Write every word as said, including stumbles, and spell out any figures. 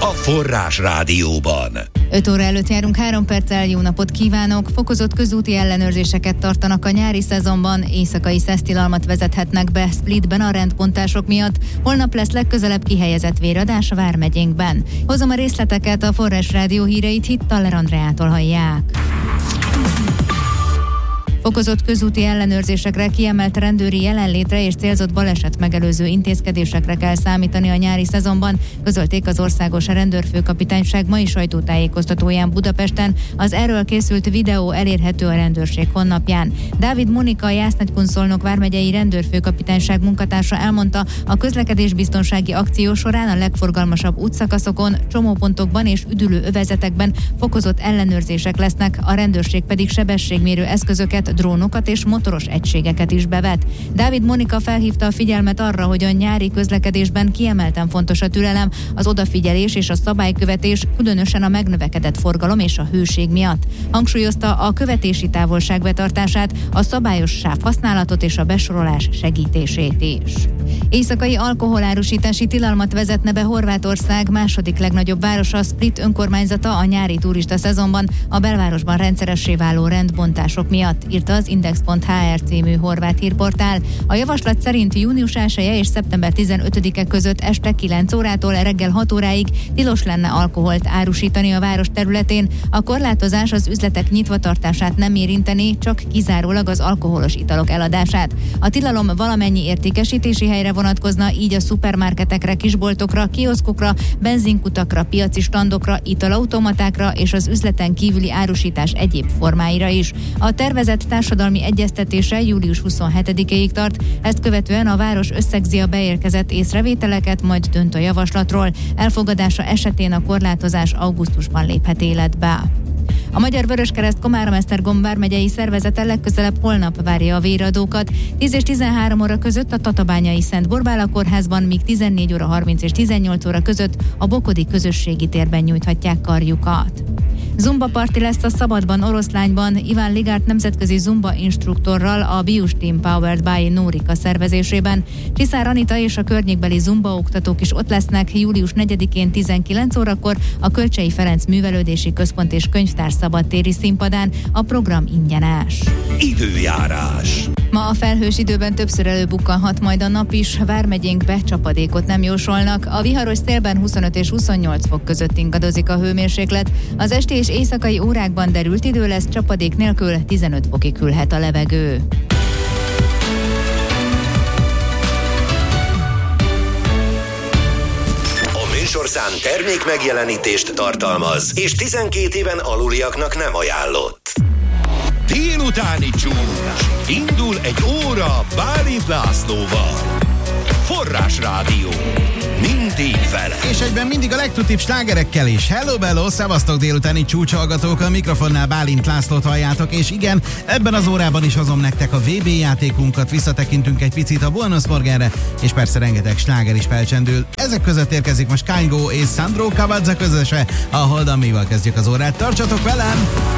Forrás Rádióban. öt óra előtt járunk, három perccel. Jó napot kívánok! Fokozott közúti ellenőrzéseket tartanak a nyári szezonban, éjszakai szesztilalmat vezethetnek be Splitben a rendbontások miatt. Holnap lesz legközelebb kihelyezett véradás a vármegyénkben. Hozom a részleteket, a Forrás Rádió híreit Hittaler Andreától hallják. Fokozott közúti ellenőrzésekre, kiemelt rendőri jelenlétre és célzott baleset megelőző intézkedésekre kell számítani a nyári szezonban, közölték az Országos Rendőrfőkapitányság mai sajtótájékoztatóján Budapesten. Az erről készült videó elérhető a rendőrség honlapján. Dávid Monika, a Jász-Nagykun-Szolnok vármegyei rendőrfőkapitányság munkatársa elmondta, a közlekedésbiztonsági akció során a legforgalmasabb útszakaszokon, csomópontokban és üdülő övezetekben fokozott ellenőrzések lesznek, a rendőrség pedig sebességmérő eszközöket, drónokat és motoros egységeket is bevet. Dávid Monika felhívta a figyelmet arra, hogy a nyári közlekedésben kiemelten fontos a türelem, az odafigyelés és a szabálykövetés, különösen a megnövekedett forgalom és a hőség miatt. Hangsúlyozta a követési távolság betartását, a szabályos sávhasználatot és a besorolás segítését is. Éjszakai alkoholárusítási tilalmat vezetne be Horvátország második legnagyobb városa, Split önkormányzata a nyári turista szezonban a belvárosban rendszeressé váló rendbontások miatt, írta az Index pont há er című horvát hírportál. A javaslat szerint június elseje és szeptember tizenötödike között este kilenc órától reggel hat óráig tilos lenne alkoholt árusítani a város területén. A korlátozás az üzletek nyitvatartását nem érinteni, csak kizárólag az alkoholos italok eladását. A tilalom valamennyi értékesítési helyre vonatkozna, így a szupermarketekre, kisboltokra, kioszkokra, benzinkutakra, piaci standokra, italautomatákra és az üzleten kívüli árusítás egyéb formáira is. A tervezett társadalmi egyeztetése július huszonhetedikéig tart, ezt követően a város összegzi a beérkezett észrevételeket, majd dönt a javaslatról. Elfogadása esetén a korlátozás augusztusban léphet életbe. A Magyar Vöröskereszt Komárom-Esztergom vármegyei szervezete legközelebb holnap várja a véradókat. tíz és tizenhárom óra között a Tatabányai Szent Borbála kórházban, míg tizennégy óra harminc és tizennyolc óra között a Bokodi közösségi térben nyújthatják karjukat. Zumba parti lesz a Szabadban, Oroszlányban, Iván Ligárt nemzetközi zumba instruktorral a Bius Team Powered by Nórika szervezésében. Csiszár Anita és a környékbeli zumba oktatók is ott lesznek július negyedikén tizenkilenc órakor a Kölcsey Ferenc Művelődési Központ és Könyvtár szabadtéri színpadán. A program ingyenes. Időjárás. Ma a felhős időben többször előbukkanhat majd a nap is, vármegyénkbe csapadékot nem jósolnak. A viharos szélben huszonöt és huszonnyolc fok között ingadozik a hőmérséklet. Az esti és éjszakai órákban derült idő lesz, csapadék nélkül tizenöt fokig hűlhet a levegő. A műsorszám termék megjelenítést tartalmaz, és tizenkét éven aluliaknak nem ajánlott. Délutáni csúcs. Indul egy óra Bálint Lászlóval. Forrás Rádió. Mindig vele. És egyben mindig a legtutibb slágerekkel is. Hello, bello, szevasztok délutáni csúcshallgatók, a mikrofonnál Bálint Lászlót halljátok, és igen, ebben az órában is hozom nektek a vé bé játékunkat, visszatekintünk egy picit a Buenos Morgenre, és persze rengeteg sláger is felcsendül. Ezek között érkezik most Kanye és Sandro Cavazza közöse, a Hold On Me-val kezdjük az órát. Tartsatok velem!